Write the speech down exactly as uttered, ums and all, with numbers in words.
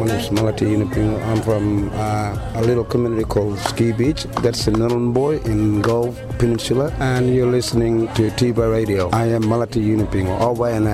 name is Malati Yunupingo. I'm from uh, a little community called Ski Beach. That's in Nhulunbuy in Gulf Peninsula. And you're listening to Tiba Radio. I am Malati Yunupingo.